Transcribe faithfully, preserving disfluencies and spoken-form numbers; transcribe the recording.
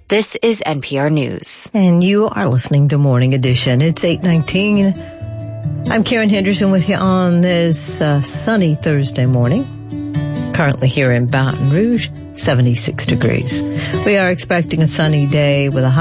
This is N P R News. And you are listening to Morning Edition. It's eight nineteen. I'm Karen Henderson with you on this uh, sunny Thursday morning. Currently here in Baton Rouge, seventy-six degrees. We are expecting a sunny day with a high